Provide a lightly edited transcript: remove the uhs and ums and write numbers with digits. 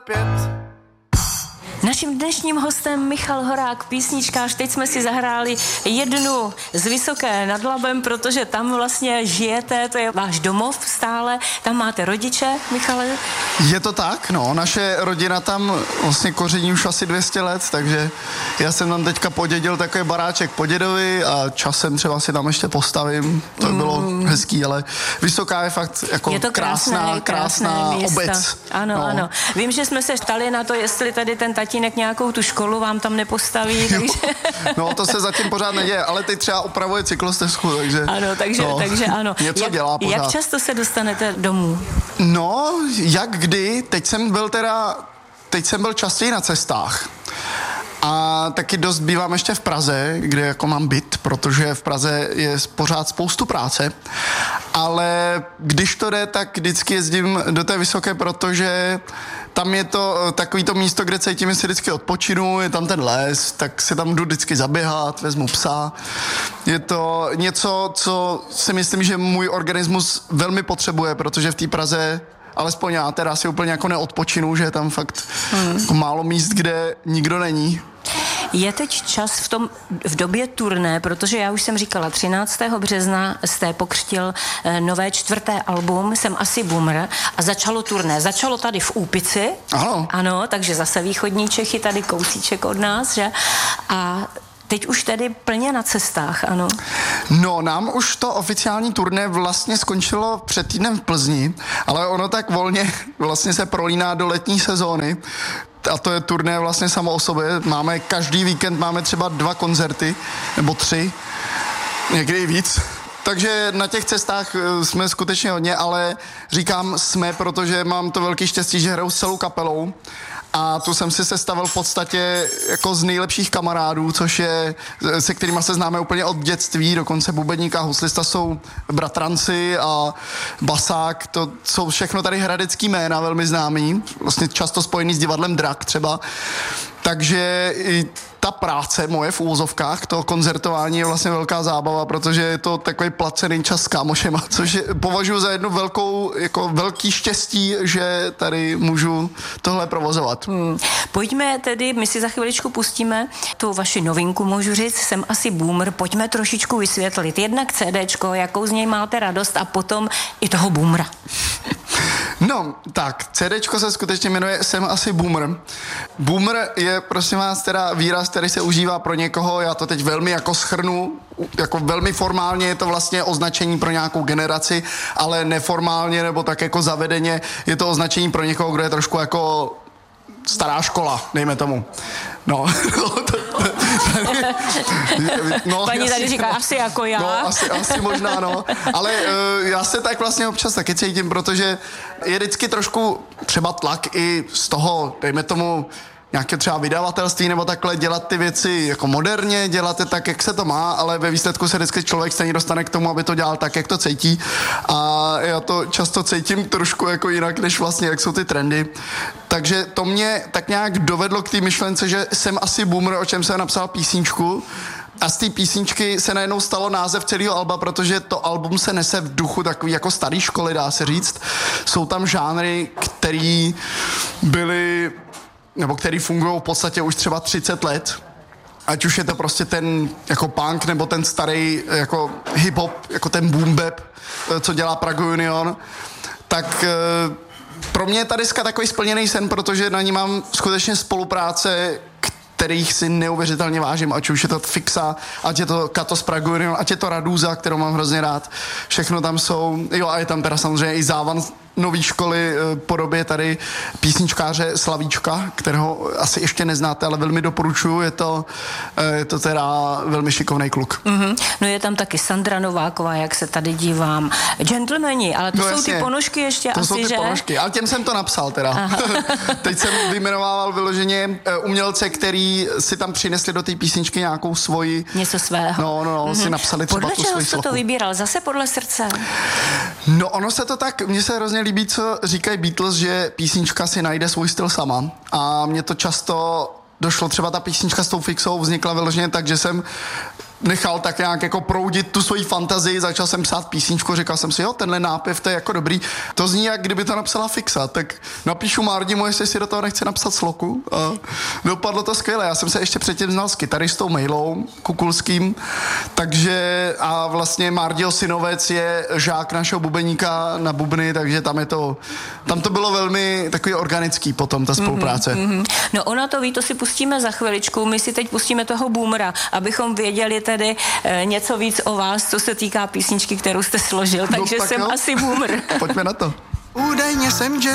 Naším dnešním hostem Michal Horák, písničkář. Teď jsme si zahráli jednu z Vysoké nad Labem, protože tam vlastně žijete, to je váš domov stále. Tam máte rodiče, Michale? Je to tak, no. Naše rodina tam vlastně koření už asi 200 let, takže já jsem tam teďka podědil takový baráček po dědovi a časem třeba si tam ještě postavím. To bylo hezký, ale Vysoká je fakt jako je to krásná města. obec. Ano, no. ano. Vím, že jsme se ptali na to, jestli tady ten tatínek nějakou tu školu vám tam nepostaví, takže... No, to se zatím pořád neděje, ale teď třeba opravuje cyklostezku, takže... Ano, takže ano. Něco dělá pořád. Jak často se dostanete domů? No, jak kdy, teď jsem byl častěji na cestách. A taky dost bývám ještě v Praze, kde jako mám byt, protože v Praze je pořád spoustu práce. Ale když to jde, tak vždycky jezdím do té Vysoké, protože tam je to takový to místo, kde cítím, že si vždycky odpočinu, je tam ten les, tak si tam jdu vždycky zaběhat, vezmu psa. Je to něco, co si myslím, že můj organismus velmi potřebuje, protože v té Praze alespoň já teda si úplně jako neodpočinu, že je tam fakt jako málo míst, kde nikdo není. Je teď čas v době turné, protože já už jsem říkala, 13. března jste pokřtil nové 4. album Jsem asi boomer a začalo turné. Začalo tady v Úpici. Ano, takže zase východní Čechy, tady kousíček od nás, že? A teď už tedy plně na cestách, ano. No, nám už to oficiální turné vlastně skončilo před týdnem v Plzni, ale ono tak volně vlastně se prolíná do letní sezóny. A to je turné vlastně samo o sobě. Máme každý víkend máme třeba 2 koncerty, nebo 3, někdy i víc. Takže na těch cestách jsme skutečně hodně, ale říkám jsme, protože mám to velký štěstí, že hraju s celou kapelou. A tu jsem si sestavil v podstatě jako z nejlepších kamarádů, což je, se kterýma se známe úplně od dětství, dokonce bubeník a huslista jsou bratranci a basák, to jsou všechno tady hradecký jména, velmi známý, vlastně často spojený s divadlem Drak třeba. Takže i ta práce moje v úvozovkách, to koncertování je vlastně velká zábava, protože je to takový placený čas s kámošema, což považuji za jednu velký štěstí, že tady můžu tohle provozovat. Pojďme tedy, my si za chviličku pustíme tu vaši novinku, můžu říct, Jsem asi boomer, pojďme trošičku vysvětlit. Jednak CDčko, jakou z něj máte radost a potom i toho boomera. No, tak, CDčko se skutečně jmenuje Jsem asi boomer. Boomer je, prosím vás, teda výraz, který se užívá pro někoho, já to teď velmi jako shrnu, jako velmi formálně je to vlastně označení pro nějakou generaci, ale neformálně nebo tak jako zavedeně je to označení pro někoho, kdo je trošku jako stará škola, dejme tomu. No, paní tady říká, asi jako já. No, asi možná, no. Ale já se tak vlastně občas taky cítím, protože je vždycky trošku třeba tlak i z toho, dejme tomu, nějaké třeba vydavatelství nebo takhle dělat ty věci jako moderně, dělat je tak, jak se to má, ale ve výsledku se vždycky člověk stejně dostane k tomu, aby to dělal tak, jak to cítí. A já to často cítím trošku jako jinak, než vlastně, jak jsou ty trendy. Takže to mě tak nějak dovedlo k té myšlence, že jsem asi boomer, o čem jsem napsal písničku. A z té písničky se najednou stalo název celého alba, protože to album se nese v duchu takový jako starý školy, dá se říct. Jsou tam žánry, který byly nebo který fungují v podstatě už třeba 30 let. Ať už je to prostě ten jako punk, nebo ten starý jako hip-hop, jako ten boom bap, co dělá Prague Union. Tak pro mě je ta deska takový splněný sen, protože na ní mám skutečně spolupráce, kterých si neuvěřitelně vážím, ať už je to Fixa, ať je to Kato z Prague Union, ať je to Radúza, kterou mám hrozně rád. Všechno tam jsou, jo, a je tam teda samozřejmě i závan nový školy podobě tady písničkáře Slavíčka, kterého asi ještě neznáte, ale velmi doporučuju, je to teda velmi šikovný kluk. No je tam taky Sandra Nováková, jak se tady dívám. Gentlemani, ale to jsou jasně, ty ponožky ještě to asi, jsou ty že? ponožky, ale těm jsem to napsal teda. Teď jsem vyjmenovával vyloženě umělce, který si tam přinesli do té písničky nějakou svoji... Něco svého. No, si napsali třeba podle tu svoji čeho jste to vybíral? Zase podle srdce? No ono se to tak, mně se hrozně líbí, co říkají Beatles, že písnička si najde svůj styl sama. A mně to často došlo, třeba ta písnička s tou Fixou vznikla vyloženě tak, že jsem nechal tak nějak jako proudit tu svoji fantazii, začal jsem psát písničku, říkal jsem si, jo, tenhle nápěv, to je jako dobrý. To zní, jak kdyby to napsala Fixa, tak napíšu Mardimu, jestli si do toho nechce napsat sloku. A dopadlo to skvěle. Já jsem se ještě předtím znal s kytaristou Mejlou Kukulským, takže a vlastně Mardio synovec je žák našeho bubeníka na bubny, takže tam to bylo velmi takový organický potom, ta spolupráce. No ona to ví, to si pustíme za chviličku, my si teď pustíme toho Boomera, abychom věděli tedy něco víc o vás, co se týká písničky, kterou jste složil, takže tak jsem jo. asi Boomer. Pojďme na to. Údajně jsem